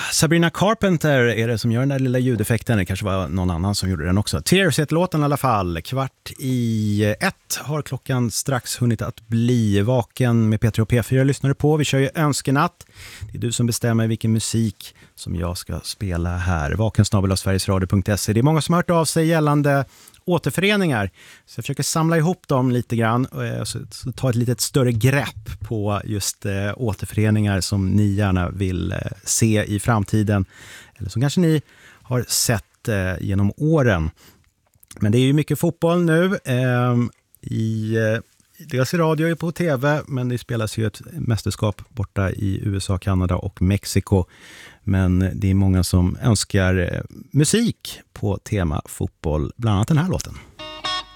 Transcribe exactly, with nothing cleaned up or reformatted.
Sabrina Carpenter är det som gör den där lilla ljudeffekten. Det kanske var någon annan som gjorde den också. Tears heter låten i alla fall. Kvart i ett har klockan strax hunnit att bli. Vaken med P tre och P fyra lyssnar du på. Vi kör ju önskenatt. Det är du som bestämmer vilken musik som jag ska spela här. Vaken snabel-a sverigesradio punkt se. Det är många som har hört av sig gällande återföreningar. Så jag försöker samla ihop dem lite grann och så, så ta ett litet större grepp på just eh, återföreningar som ni gärna vill eh, se i framtiden. Eller som kanske ni har sett eh, genom åren. Men det är ju mycket fotboll nu. Eh, i, eh, dels i radio och på tv, men det spelas ju ett mästerskap borta i U S A, Kanada och Mexiko. Men det är många som önskar musik på tema fotboll, bland annat den här låten.